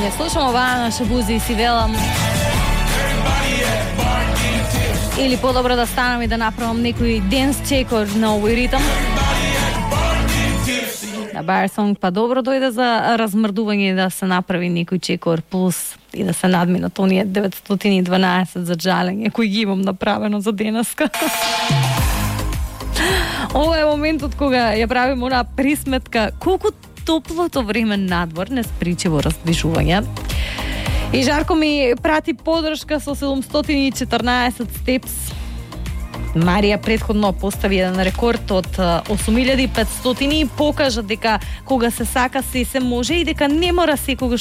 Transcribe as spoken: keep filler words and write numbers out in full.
Не слушам оваа на Шабузи и си велам или подобро да станам и да направам некој денс чекор на овој ритам. На Бар Сонг па добро дојде за размрдување да се направи некој чекор плюс и да се надминат оние деветстотини и дванаесет за жалење кои ги имам направено за денеска. Ова е моментот кога ја правим она присметка колку топлото време надвор не спричи во раздвижување. И Жарко ми прати подршка со седумстотини и четрнаесет степс. Марија претходно постави еден рекорд од осум илјади и петстотини и покажа дека кога се сака се се може и дека не мора секогаш